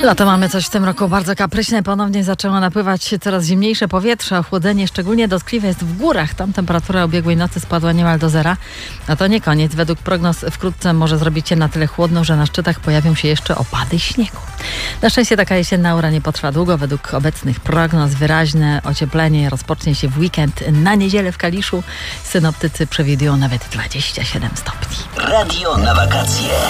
Lato mamy coś w tym roku bardzo kapryśne. Ponownie zaczęło napływać coraz zimniejsze powietrze. Ochłodzenie szczególnie dotkliwe jest w górach. Tam temperatura ubiegłej nocy spadła niemal do zera. A to nie koniec. Według prognoz wkrótce może zrobić się na tyle chłodno, że na szczytach pojawią się jeszcze opady śniegu. Na szczęście taka jesienna aura nie potrwa długo. Według obecnych prognoz wyraźne ocieplenie rozpocznie się w weekend. Na niedzielę w Kaliszu synoptycy przewidują nawet 27 stopni. Radio na wakacje.